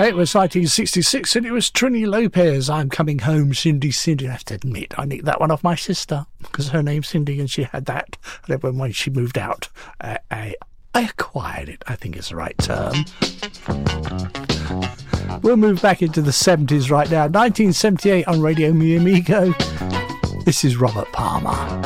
It was 1966 and it was Trini Lopez. I'm coming home, Cindy, Cindy. I have to admit, I nicked that one off my sister because her name's Cindy and she had that. And then when she moved out, I acquired it. I think it's the right term. We'll move back into the 70s right now. 1978 on Radio Mi Amigo. This is Robert Palmer.